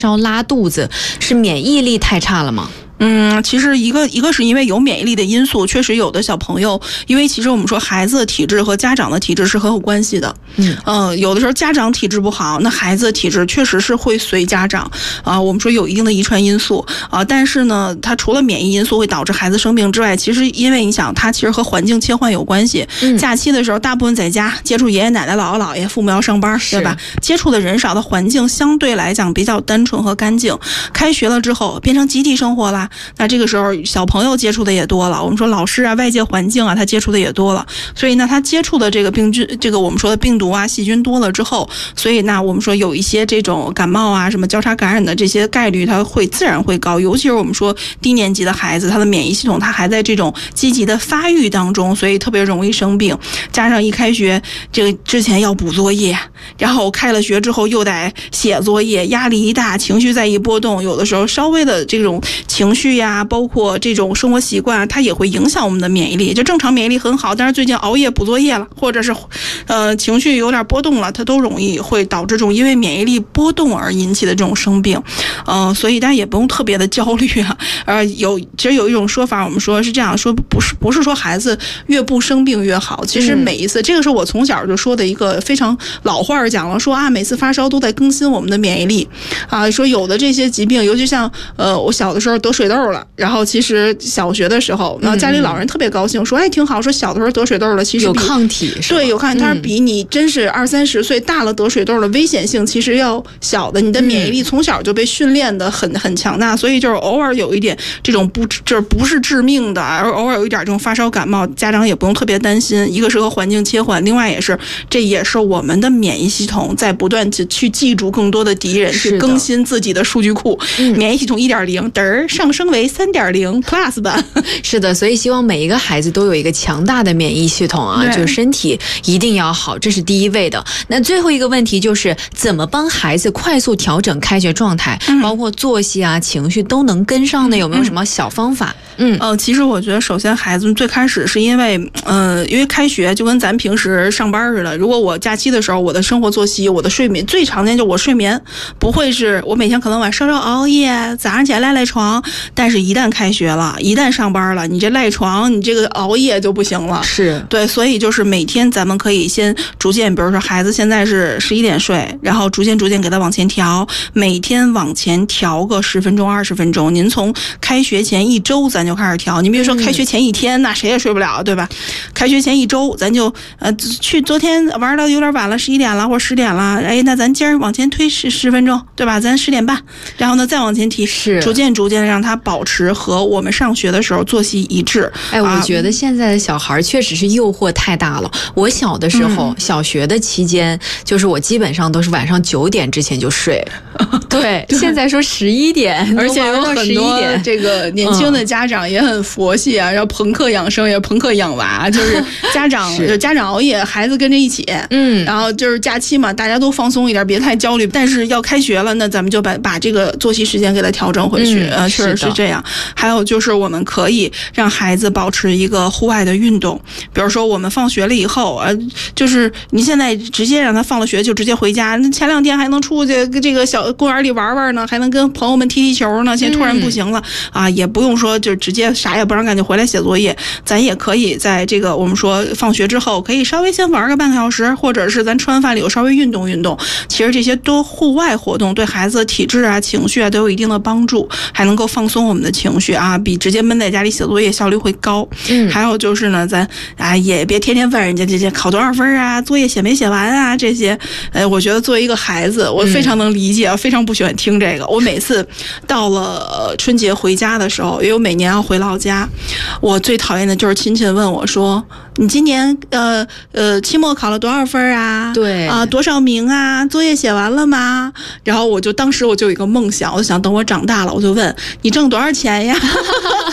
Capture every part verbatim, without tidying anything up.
烧拉肚子，是免疫力太差了吗？ 嗯，其实一个一个是因为有免疫力的因素，确实有的小朋友，因为其实我们说孩子的体质和家长的体质是很有关系的。嗯，呃，有的时候家长体质不好，那孩子的体质确实是会随家长啊、呃。我们说有一定的遗传因素啊、呃，但是呢，它除了免疫因素会导致孩子生病之外，其实因为你想，它其实和环境切换有关系。嗯，假期的时候，大部分在家接触爷爷奶奶、姥姥姥爷，父母要上班，对吧？接触的人少的环境相对来讲比较单纯和干净。开学了之后，变成集体生活啦。那这个时候小朋友接触的也多了，我们说老师啊、外界环境啊，他接触的也多了，所以呢，他接触的这个病菌，这个我们说的病毒啊、细菌多了之后，所以那我们说有一些这种感冒啊、什么交叉感染的这些概率，它会自然会高。尤其是我们说低年级的孩子，他的免疫系统他还在这种积极的发育当中，所以特别容易生病。加上一开学，这个之前要补作业，然后开了学之后又得写作业，压力一大，情绪再一波动，有的时候稍微的这种情绪呀，包括这种生活习惯，它也会影响我们的免疫力。就正常免疫力很好，但是最近熬夜补作业了，或者是呃情绪有点波动了，它都容易会导致这种因为免疫力波动而引起的这种生病。呃，所以大家也不用特别的焦虑啊。呃，有其实有一种说法，我们说是这样说，不是不是说孩子越不生病越好。其实每一次，嗯、这个是我从小就说的一个非常老话讲了，说啊每次发烧都在更新我们的免疫力啊，说有的这些疾病，尤其像呃我小的时候得水痘了，然后其实小学的时候，然后家里老人特别高兴，说哎挺好，说小的时候得水痘了，其实有抗体， 对，有抗体，它是比你真是二三十岁大了得水痘的危险性其实要小的，你的免疫力从小就被训练的很很强大，所以就是偶尔有一点这种不就是不是致命的，而偶尔有一点这种发烧感冒，家长也不用特别担心。一个是和环境切换，另外也是这也是我们的免疫系统在不断去记住更多的敌人，去更新自己的数据库。嗯、免疫系统一点零嘚儿上升为三点零 plus 版。 是的，所以希望每一个孩子都有一个强大的免疫系统啊，就身体一定要好，这是第一位的。那最后一个问题就是怎么帮孩子快速调整开学状态，嗯、包括作息啊、情绪都能跟上呢？有没有什么小方法？嗯， 呃，其实我觉得首先孩子们最开始是因为，呃，因为开学就跟咱平时上班似的。如果我假期的时候，我的生活作息、我的睡眠最常见就我睡眠不会是我每天可能晚上稍稍熬夜，早上起来赖赖床，但是一旦开学了，一旦上班了，你这赖床，你这个熬夜就不行了。 是对，所以就是每天咱们可以先逐渐，比如说孩子现在是十一点睡，然后逐渐逐渐给他往前调，每天往前调个十分钟、二十分钟。您从开学前一周咱就开始调，你比如说开学前一天，嗯、那谁也睡不了，对吧？开学前一周，咱就呃去昨天玩到有点晚了，十一点了或者十点了，哎，那咱今儿往前推十十分钟，对吧？咱十点半，然后呢再往前提， 是逐渐逐渐让他保持和我们上学的时候作息一致。 哎，我觉得现在的小孩确实是诱惑太大了。我小的时候，嗯、小学的期间，就是我基本上都是晚上九点之前就睡了。对，对现在说十一点， 而且有很多这个年轻的家长也很佛系啊，然后朋克养生也朋克养娃，就是家长就家长熬夜，孩子跟着一起，嗯，然后就是假期嘛，大家都放松一点，别太焦虑。但是要开学了，那咱们就把把这个作息时间给它调整回去，呃、嗯，确实是这样。还有就是我们可以让孩子保持一个户外的运动，比如说我们放学了以后，呃，就是你现在直接让他放了学就直接回家，那前两天还能出去这个小公园里玩玩呢，还能跟朋友们踢踢球呢，现在突然不行了、嗯、啊，也不用说就直接啥也不让干就回来写作业，咱也可以在这个我们说放学之后可以稍微先玩个半个小时，或者是咱吃完饭里有稍微运动运动。其实这些多户外活动对孩子的体质啊、情绪啊都有一定的帮助，还能够放松我们的情绪啊，比直接闷在家里写作业效率会高。嗯，还有就是呢，咱啊也别天天问人家这些考多少分啊，作业写没写完啊这些。呃，我觉得作为一个孩子，我非常能理解，嗯、非常不喜欢听这个。我每次到了春节回家的时候，因为我每年要回老家，我最讨厌的就是亲戚问我说：“你今年呃呃期末考了多少分啊？ 对啊、呃、多少名啊？作业写完了吗？”然后我就当时我就有一个梦想，我就想等我长大了，我就问你挣多少钱呀？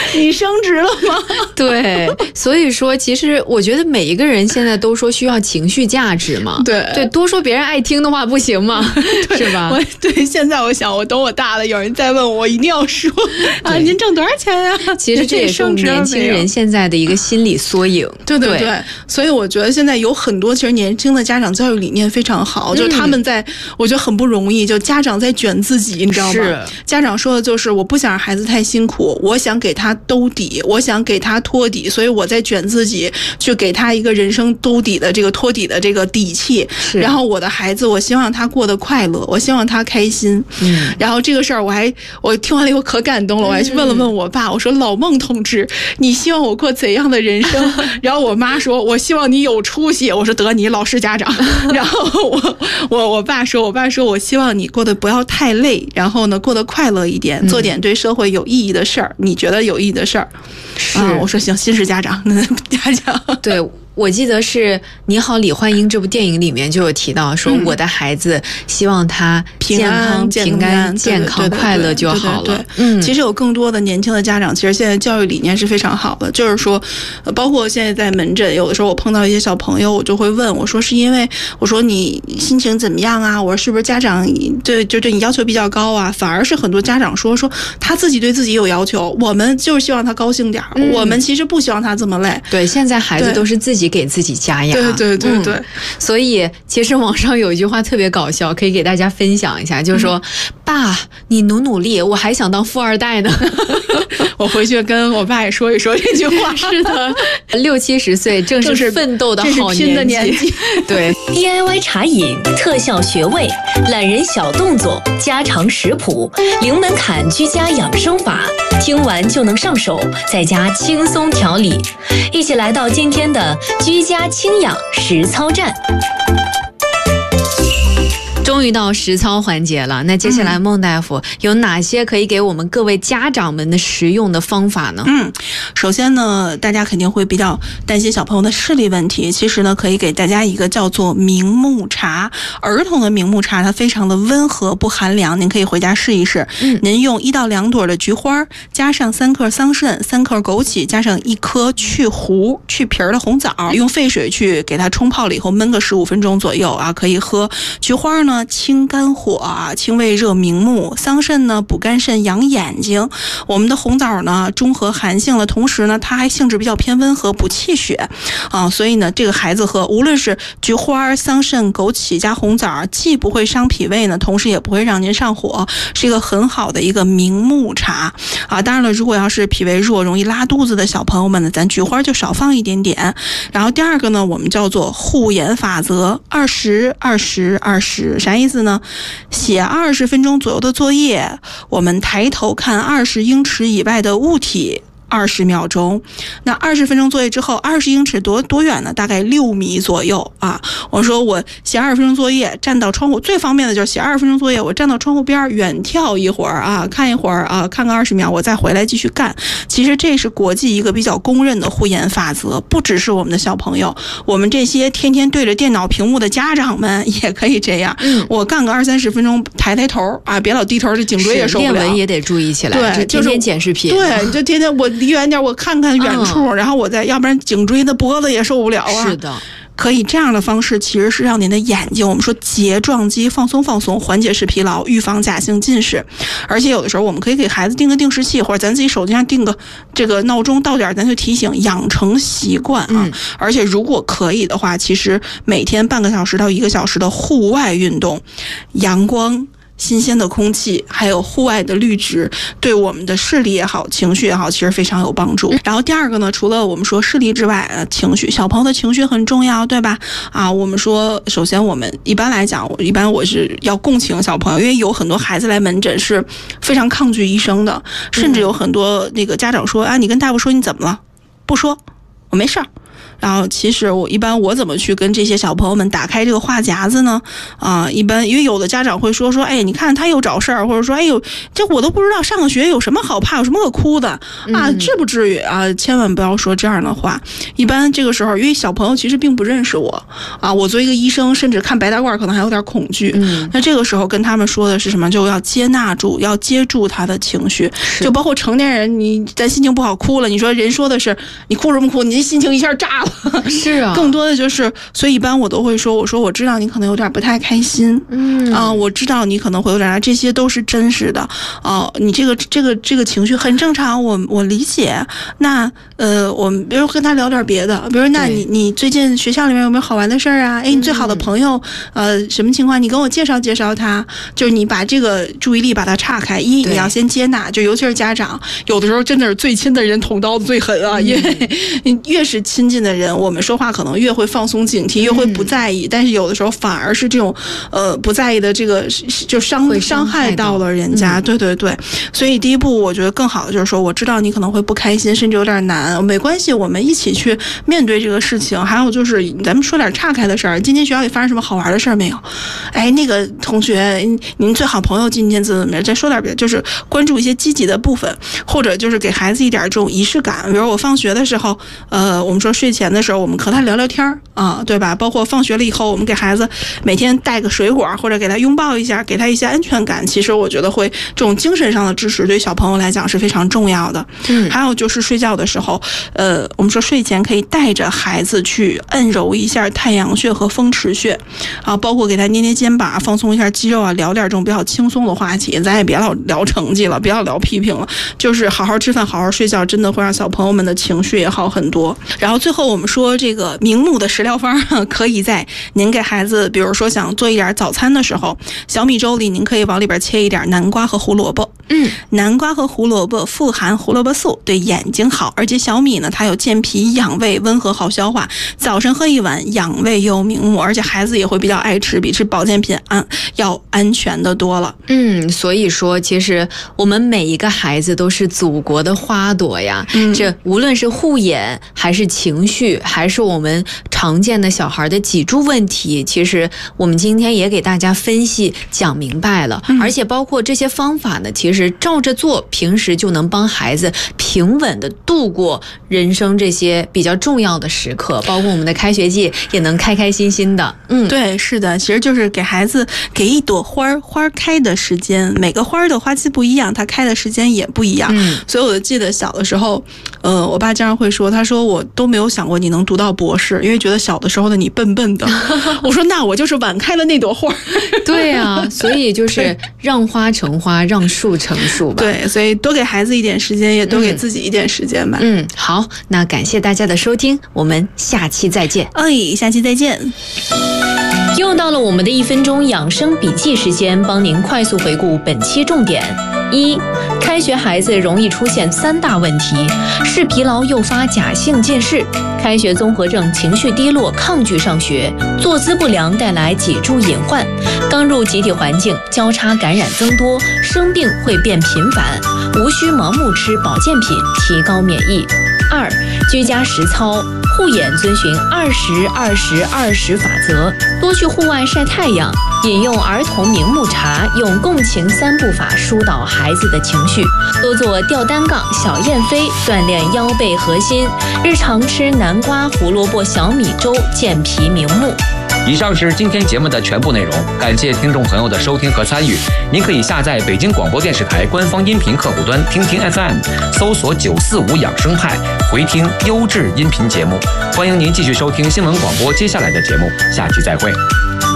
你升职了吗？ 对，所以说其实我觉得每一个人现在都说需要情绪价值嘛， 对对，多说别人爱听的话不行吗？是吧？ 我对，现在我想，我等我大了，有人再问我，我一定要说啊，您挣多少钱呀、啊？ 其实这也是我们年轻人现在的一个心理缩影。 对对 对, 对，所以我觉得现在有很多其实年轻的家长教育理念非常好，嗯、就是他们在，我觉得很不容易，就家长在卷自己，你知道吗？ 是家长说的就是我不想让孩子太辛苦，我想给他兜底，我想给他托底，所以我在卷自己去给他一个人生兜底的这个托底的这个底气。然后我的孩子，我希望他过得快乐，我希望他开心。嗯，然后这个事儿我还我听完了以后可感动了，我还去问了问我爸，我说老孟同志，你希望我过怎样的人生？然后我妈说，我希望你有出息。我说得，你老实家长。然后我我我爸说，我爸说我希望你过得不要太累，然后呢过得快乐一点，做点对社会有意义的事儿，你觉得有意义的事儿。是、嗯，我说行，新式家长，家长对。我记得是《你好，李焕英》这部电影里面就有提到说，我的孩子希望他健康、平安、健康、快乐就好了。 嗯，其实有更多的年轻的家长，其实现在教育理念是非常好的，就是说，包括现在在门诊，有的时候我碰到一些小朋友，我就会问我说，是因为我说你心情怎么样啊？我说是不是家长对就对你要求比较高啊？反而是很多家长说说他自己对自己有要求，我们就是希望他高兴点、嗯，我们其实不希望他这么累。 对，现在孩子都是自己给自己加压， 对对对对、嗯， 所以其实网上有一句话特别搞笑，可以给大家分享一下，就是说、嗯、爸，你努努力，我还想当富二代呢。 我回去跟我爸也说一说这句话。 是的，六七十岁正是奋斗的好年纪，拼的年纪。 对 ，D I Y 茶饮、特效穴位、懒人小动作、家常食谱、零门槛居家养生法，听完就能上手，在家轻松调理。一起来到今天的居家轻养实操站。 终于到实操环节了，那接下来孟大夫、嗯、有哪些可以给我们各位家长们的实用的方法呢？ 嗯，首先呢，大家肯定会比较担心小朋友的视力问题，其实呢，可以给大家一个叫做明目茶，儿童的明目茶它非常的温和不寒凉，您可以回家试一试。嗯，您用一到两朵的菊花，加上三克桑葚、三克枸杞，加上一颗去核去皮儿的红枣，用沸水去给它冲泡了以后焖个十五分钟左右啊，可以喝。菊花呢清肝火啊，清胃热明目；桑葚呢补肝肾养眼睛；我们的红枣呢中和寒性了，同时呢它还性质比较偏温和，补气血啊。所以呢这个孩子喝，无论是菊花、桑葚、枸杞加红枣，既不会伤脾胃呢，同时也不会让您上火，是一个很好的一个明目茶啊。当然了，如果要是脾胃弱、容易拉肚子的小朋友们呢，咱菊花就少放一点点。然后第二个呢，我们叫做护眼法则，二十二十二十，啥意思呢？写二十分钟左右的作业，我们抬头看二十英尺以外的物体二十秒钟。那二十分钟作业之后，二十英尺多多远呢？大概六米左右啊。我说我写二十分钟作业，站到窗户，最方便的就是写二十分钟作业，我站到窗户边远眺一会儿啊，看一会儿啊，看个二十秒，我再回来继续干。其实这是国际一个比较公认的护眼法则，不只是我们的小朋友，我们这些天天对着电脑屏幕的家长们也可以这样。嗯，我干个二三十分钟，抬抬头啊，别老低头，这颈椎也受不了。 练文也得注意起来， 对， 就天天剪视频。 对，你就天天我离远点，我看看远处，嗯、然后我再，要不然颈椎的脖子也受不了啊。 是的。 可以这样的方式其实是让您的眼睛，我们说睫状肌放松放松，缓解视疲劳，预防假性近视。而且有的时候我们可以给孩子定个定时器，或者咱自己手机上定个这个闹钟，到点咱就提醒，养成习惯啊、嗯。而且如果可以的话，其实每天半个小时到一个小时的户外运动，阳光、新鲜的空气，还有户外的绿植，对我们的视力也好，情绪也好，其实非常有帮助。然后第二个呢，除了我们说视力之外，呃，情绪，小朋友的情绪很重要，对吧？啊，我们说，首先我们一般来讲，我一般我是要共情小朋友，因为有很多孩子来门诊是非常抗拒医生的，甚至有很多那个家长说啊，你跟大夫说你怎么了？不说，我没事儿。 然后其实我一般我怎么去跟这些小朋友们打开这个话匣子呢？啊、呃，一般因为有的家长会说说，哎，你看他又找事儿，或者说，哎呦，这我都不知道上个学有什么好怕，有什么可哭的啊？至不至于啊！千万不要说这样的话。一般这个时候，因为小朋友其实并不认识我啊，我作为一个医生，甚至看白大褂可能还有点恐惧。嗯，那这个时候跟他们说的是什么？就要接纳住，要接住他的情绪。就包括成年人，你在心情不好哭了，你说人说的是你哭什么哭？你心情一下炸了。 是啊， 更多的就是，所以一般我都会说，我说我知道你可能有点不太开心，嗯啊、呃，我知道你可能会有点，这些都是真实的啊、呃，你这个这个这个情绪很正常，我我理解。那呃，我们比如跟他聊点别的，比如那你你最近学校里面有没有好玩的事儿啊？哎，你最好的朋友呃什么情况？你跟我介绍介绍他。就是你把这个注意力把它岔开，一你要先接纳，就尤其是家长，有的时候真的是最亲的人捅刀子最狠啊，因为越是亲近的人，我们说话可能越会放松警惕，越会不在意，但是有的时候反而是这种呃不在意的这个就伤伤害到了人家，嗯、对对对。所以第一步，我觉得更好的就是说，我知道你可能会不开心，甚至有点难，没关系，我们一起去面对这个事情。还有就是，咱们说点岔开的事儿，今天学校里发生什么好玩的事儿没有？哎，那个同学，您最好朋友今天怎么怎么样？再说点别的，就是关注一些积极的部分，或者就是给孩子一点这种仪式感。比如我放学的时候，呃，我们说睡前的时候，我们和他聊聊天啊，对吧？包括放学了以后，我们给孩子每天带个水果，或者给他拥抱一下，给他一些安全感。其实我觉得会这种精神上的支持，对小朋友来讲是非常重要的。嗯，还有就是睡觉的时候，呃，我们说睡前可以带着孩子去按揉一下太阳穴和风池穴，啊，包括给他捏捏肩膀，放松一下肌肉啊，聊点这种比较轻松的话题。咱也别老聊成绩了，别老聊批评了，就是好好吃饭，好好睡觉，真的会让小朋友们的情绪也好很多。然后最后我们说这个明目的食疗方，可以在您给孩子，比如说想做一点早餐的时候，小米粥里您可以往里边切一点南瓜和胡萝卜。嗯，南瓜和胡萝卜富含胡萝卜素，对眼睛好，而且小米呢，它有健脾养胃、温和好消化，早晨喝一碗养胃又明目，而且孩子也会比较爱吃，比吃保健品安要安全的多了。 嗯，所以说其实我们每一个孩子都是祖国的花朵呀，嗯、这无论是护眼还是情绪，还是我们常见的小孩的脊柱问题，其实我们今天也给大家分析讲明白了，嗯、而且包括这些方法呢，其实照着做，平时就能帮孩子平稳的度过人生这些比较重要的时刻，包括我们的开学季也能开开心心的。嗯， 对，是的，其实就是给孩子给一朵花花开的时间，每个花的花期不一样，它开的时间也不一样。嗯，所以我就记得小的时候，呃，我爸经常会说，他说我都没有想过你能读到博士，因为觉得小的时候的你笨笨的。我说那我就是晚开了那朵花。 对啊，所以就是让花成花，让树成树吧。 对，所以多给孩子一点时间，也多给自己一点时间吧。 嗯，好，那感谢大家的收听，我们下期再见。 哎，下期再见。 又到了我们的一分钟养生笔记时间，帮您快速回顾本期重点。一、开学孩子容易出现三大问题：视疲劳诱发假性近视，开学综合症情绪低落抗拒上学，坐姿不良带来脊柱隐患，刚入集体环境交叉感染增多，生病会变频繁，无需盲目吃保健品提高免疫。二、居家实操，护眼遵循二十二十二十法则，多去户外晒太阳，饮用儿童明目茶，用共情三步法疏导孩子的情绪，多做吊单杠、小燕飞，锻炼腰背核心，日常吃南瓜、胡萝卜、小米粥，健脾明目。 以上是今天节目的全部内容，感谢听众朋友的收听和参与。您可以下载北京广播电视台官方音频客户端听听 F M， 搜索九四五养生派，回听优质音频节目。欢迎您继续收听新闻广播接下来的节目，下期再会。